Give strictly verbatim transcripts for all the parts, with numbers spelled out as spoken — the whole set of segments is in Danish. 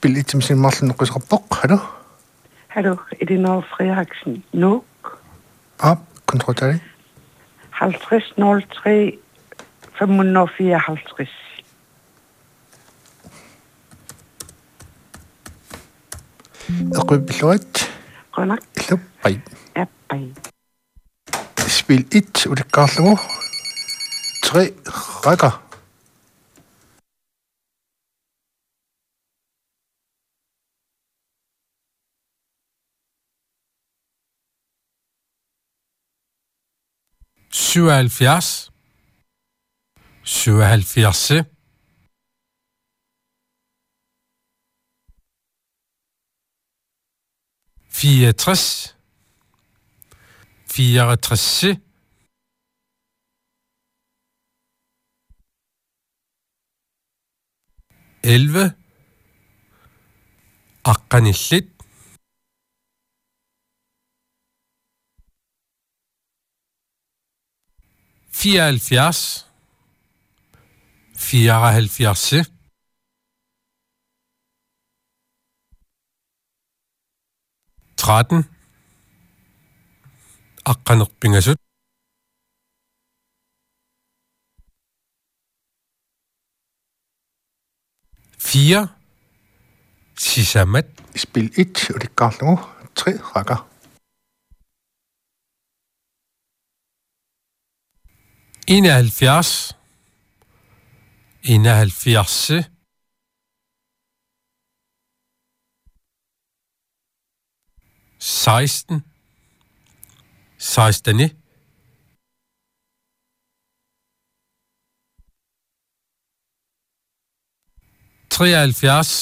Spil et som sin Martin Røsrabok, hallo? Hallo, Elinor Frederiksen. Nu? Ja, kontroltale. halvtreds nul tre fem hundrede fireoghalvtreds. Røbeløjt. Godnok. Klub, bej. Ja, bej. Spil et, og det gør tre rækker. syvoghalvfjerds, syvoghalvfjerds, fireogtres, fireogtres, elleve, akkanillit, fireoghalvfjerds, fireoghalvfjerds, tretten, akkanerpingasut, fire, sisamat. Spil et, og det gør tre rækker. enoghalvfjerds, enoghalvfjerds, seksten, seksten, treoghalvfjerds,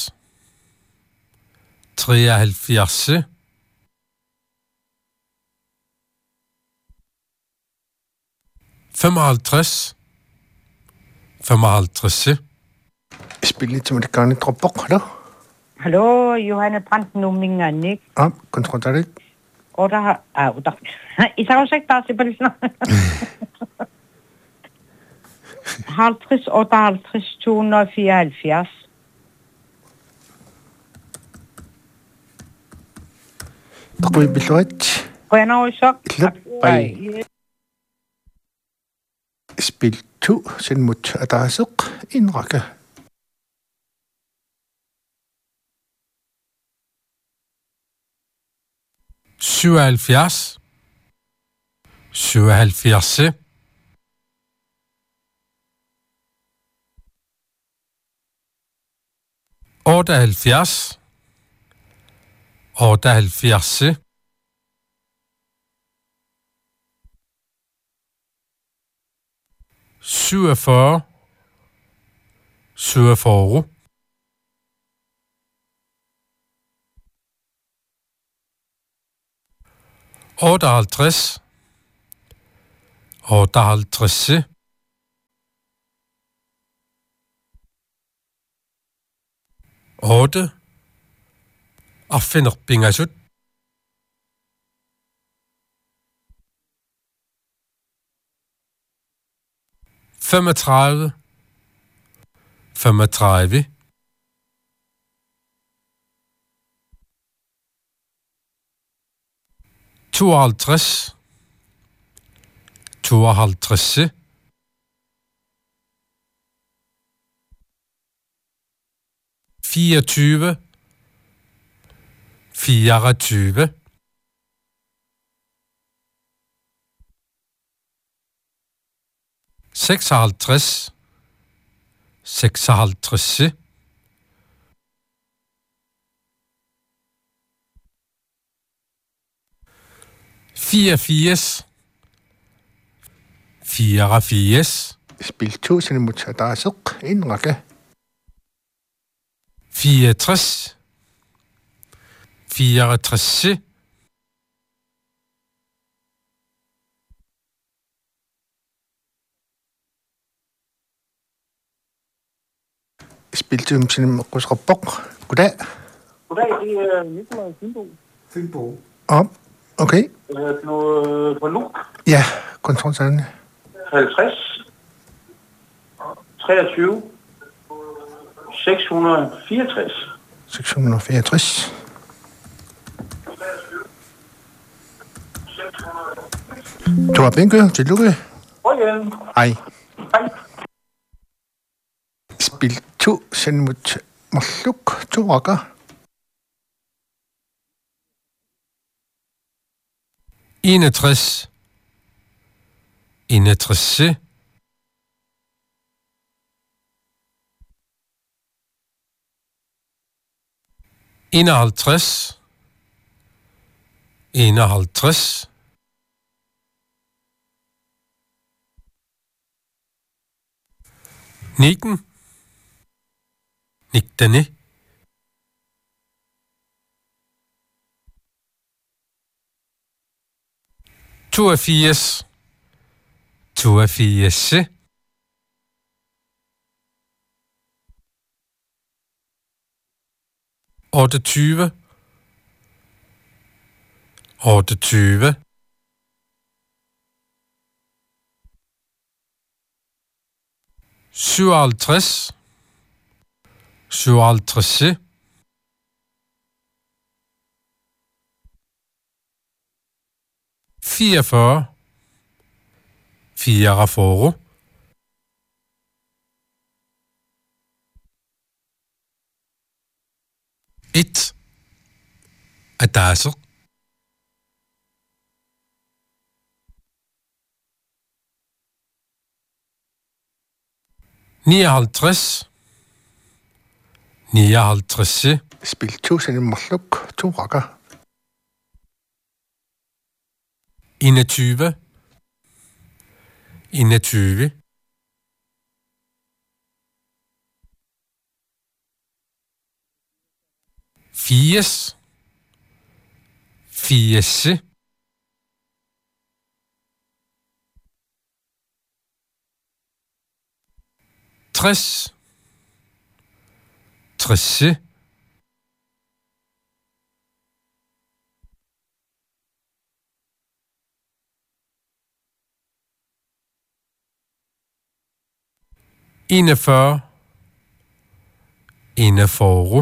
treoghalvfjerds, femoghalvtreds, femoghalvtreds. Spil et, som det gør lidt Røsrabok, hallo? Hallo, Johanne Brandt Nummingen, ikke? Ja, kontroltale. Og der har... Ah, der... I tager også ikke bare til på det sådan. halvtreds, otteoghalvtreds, to hundrede og fireoghalvfjerds. Røbeløjt. Grønner i sok. Klub, bej. Spil to, send mod adressuk, en række. syvoghalvfjerds, syvoghalvfjerds, otteoghalvfjerds, otteoghalvfjerds, syvogfyrre, syvogfyrre, otteoghalvtreds, otteoghalvtreds, otte, affinerpingasut, femogtredive, femogtredive, tooghalvtreds, tooghalvtreds, fireogtyve, fireogtyve, seksoghalvtreds, seksoghalvtreds, fireogfirs, fireogfirs, Spil to, send mod adressuk, en række. fireogtres, fireogtres, Spil to, send mod Røsrabok. Goddag. Goddag, det er Nikolaj Fynbo. Fynbo. Ja, okay. Det er fra Luk. Ja, kontroltale. halvtreds, treogtyve, seks hundrede og fireogtres. seks hundrede og fireogtres. Tor Benke, tillykke. Hej igen. Hej. Hej. Spil to, send mod Mosluk, to rokker. enogtres. enogtres. enoghalvtreds. enoghalvtreds. nitten. nitten. toogfirs. toogfirs. otteogtyve. otteogtyve. syvoghalvtreds. syvoghalvtreds. fireogfyrre. fireogfyrre. et. Adasser. nioghalvtreds. nioghalvtreds. Spil to, send Mosluk, to rokker. enogtyve. enogtyve. firs. firs. tres. tres. enogfyrre. enogfyrre.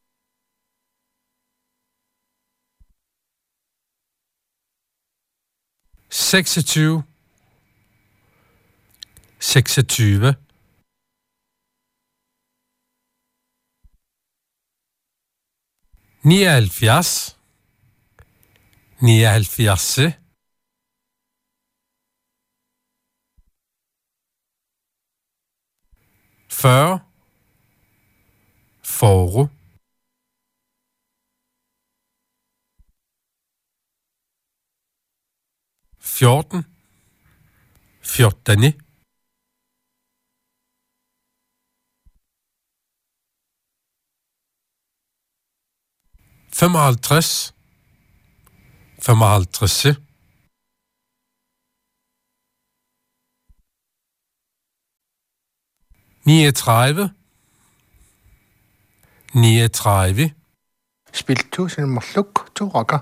seksogtyve. seksogtyve. nioghalvfjerds. nioghalvfjerds. fyrre. fyrre. fjorten. fjorten. femoghalvtreds. femoghalvtreds. niogtredive. niogtredive. Spil to, send Mosluk, to rokker.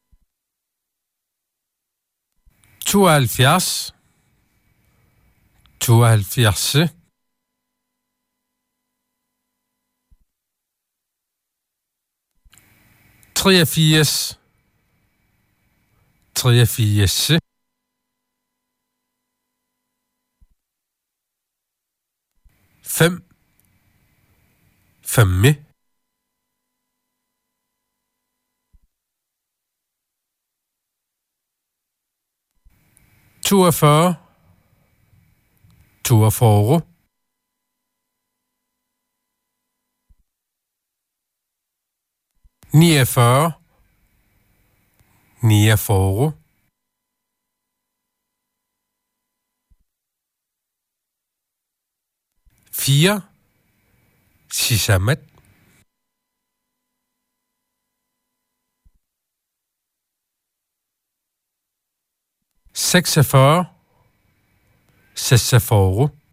tooghalvfjerds. tooghalvfjerds. treogfirs. treogfirs. fem. fem. toogfyrre. toogfyrre. niogfyrre. niogfyrre. fire. Sisamat. seksogfyrre. seksogfyrre.